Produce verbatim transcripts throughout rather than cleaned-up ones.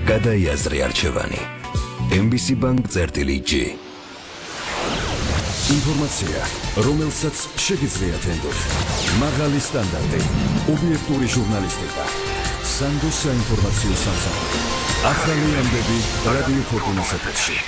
გადაიაზრე არჩევანი. ემ ბი სი Bank წერტილი ჯი. ინფორმაცია, რომელსაც შეგიძლიათ ენდოთ. მაღალი სტანდარტი, ობიექტური ჟურნალისტიკა. სანდო საინფორმაციო სამსახური. ახალი ამბები რადიო ფორტუნას ეთერში.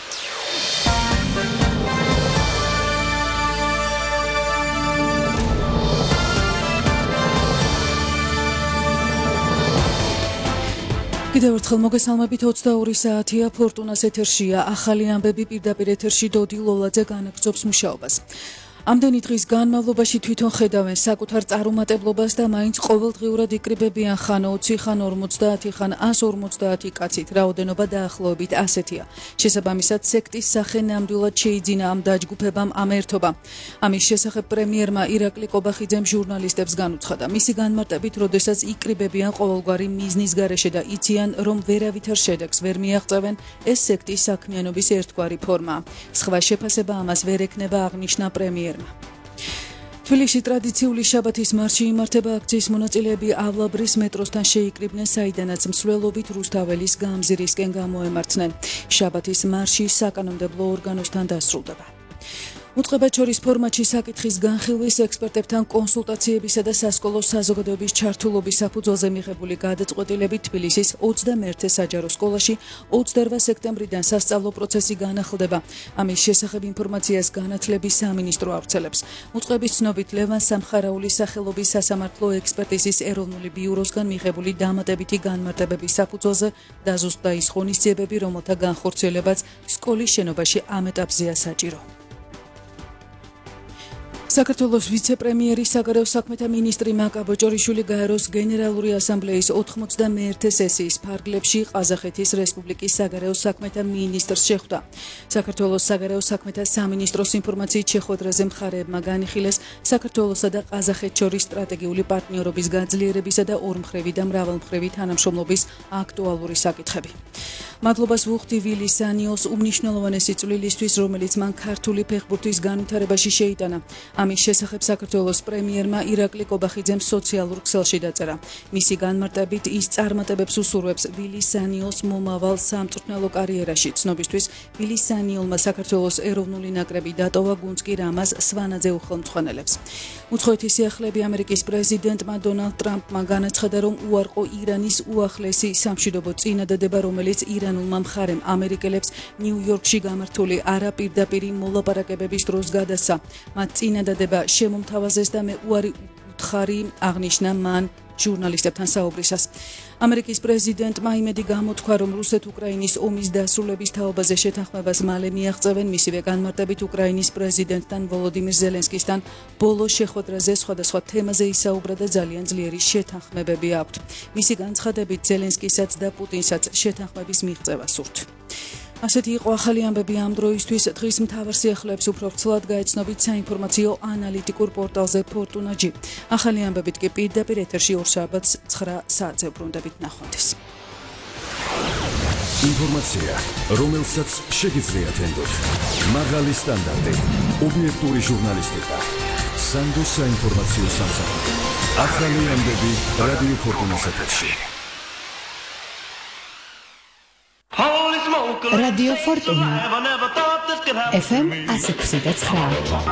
კიდევ ერთხელ მოგესალმებით ოცდაორი საათია ფორტუნას ეთერშია ახალი ამბები პირდაპირ ეთერში დოდი ლოლაძე განაგრძობს მუშაობას. ამდენი დღის განმავლობაში თვითონ ხედავენ საკუთარ წარუმატებლობას და მაინც ყოველდღიურად იკრიბებიან ხან ოცი, ხან ორმოცდაათი, ხან ას ორმოცდაათი კაცით. რაოდენობა დაახლოებით ასეთია. შესაბამისად, სექტის სახე ნამდვილად შეიძინა ამ დაჯგუფებამ, ამ ერთობამ. ამის შესახებ პრემიერმა ირაკლი კობახიძემ ჟურნალისტებს განუცხადა. მისი განმარტებით, როდესაც იკრიბებიან ყოველგვარი მიზნის გარეშე და იციან, რომ ვერავითარ შედეგს ვერ მიაღწევენ, ეს სექტის საქმიანობის ერთგვარი ფორმაა. სხვა შეფასება ამას ვერ ექნება, აღნიშნა პრემიერმა. თბილისში ტრადიციული შაბათის მარში იმართება. აქციის მონაწილეები ავლაბრის მეტროსთან შეიკრიბნენ, საიდანაც მსვლელობით რუსთაველის გამზირისკენ გამოემართნენ. შაბათის მარში საკანონმდებლო ორგანოსთან დასრულდება. უწყებაჩორის ფორმატში საკითხის განხილვის, ექსპერტებთან კონსულტაციებისა და სასკოლო საზოგადოების ჩართულობის საფუძველზე მიღებული გადაწყვეტილებით თბილისის ოცდამეერთე საჯარო სკოლაში ოცდაორ სექტემბრიდან სასწავლო პროცესი განახლდება. ამის შესახებ ინფორმაციას განათლების სამინისტრო ავრცელებს. უწყების ცნობით, ლევან სამხარაულის სახელობის სასამართლო ექსპერტიზის ეროვნული ბიუროსგან მიღებული დამატებითი განმარტებების საფუძველზე დაზუსტდა ის ღონისძიებები, რომელთა განხორციელებაც სკოლის შენობაში ამ ეტაპზეა საჭირო. საქართველოს ვიცე-პრემიერი საგარეო საქმეთა მინისტრი მაკა ბოჭორიშვილი გაეროს გენერალური ასამბლეის ოთხმოცდამეერთე სესიის ფარგლებში ყაზახეთის რესპუბლიკის საგარეო საქმეთა მინისტრს შეხვდა. საქართველოს საგარეო საქმეთა სამინისტროს ინფორმაციით შეხვედრაზე მხარეებმა განიხილეს საქართველოსა და ყაზახეთს შორის სტრატეგიული პარტნიორობის გაძლიერებისა და ორმხრივი და მრავალმხრივი თანამშრომლობის აქტუალური საკითხები. მადლობას ვუხდი ვილი სანიოს უმნიშვნელოვანესი წვლილისთვის, რომელიც მან ქართული ფეხბურთის განვითარებაში შეიტანა. ამის შესახებ საქართველოს პრემიერმა ირაკლი კობახიძემ სოციალურ ქსელში დაწერა. მისი განმარტებით, ის წარმატებებს უსურვებს ვილი სანიოს მომავალ სამწვრთნელო კარიერაში. ცნობისთვის, ვილი სანიოლმა საქართველოს ეროვნული ნაკრები დატოვა, გუნდს კი რამაზ სვანაძე უხელმძღვანელებს. უცხოეთის სიახლეები ამერიკის პრეზიდენტმა დონალდ ტრამპმა განაცხადა, რომ უარყო ირანის უახლესი სამშვიდობო წინადადება, რომელიც ირანულმა მხარემ ამერიკელებს ნიუ-იორკში გამართული არაპირდაპირი მოლაპარაკებების დროს გადასცა. მათ წინადადება შემომთავაზეს და მე უარი უთხარი აღნიშნა მან ჟურნალისტებთან საუბრისას. ამერიკის პრეზიდენტმა იმედი გამოთქვა, რომ რუსეთ-უკრაინის ომის დასრულების თაობაზე შეთანხმებას მალე მიაღწევენ. მისივე განმარტებით, უკრაინის პრეზიდენტთან ვოლოდიმირ ზელენსკისთან ბოლო შეხვედრაზე სხვადასხვა თემაზე ისაუბრა და ძალიან ძლიერი შეთანხმებები აქვთ. მისი განცხადებით, ზელენსკისაც და პუტინსაც შეთანხმების მიღწევა სურთ. ასეთი იყო ახალი ამბები ამ დროისთვის. დღის მთავარ სიახლეებს უფრო ვრცლად გაეცნობით საინფორმაციო ანალიტიკურ პორტალზე ფორტუნა ჯი. ახალი ამბებით კი პირდაპირ ეთერში ორშაბათს ცხრა საათზე ბრუნდებით. ნახვამდის. ინფორმაცია, რომელსაც შეგიძლიათ ენდოთ. მაღალი სტანდარტი, ობიექტური ჟურნალისტიკა. სანდო საინფორმაციო სამსახური. ახალი ამბები რადიო ფორტუნას ეთერში. Radio Fortuna F M one oh six point nine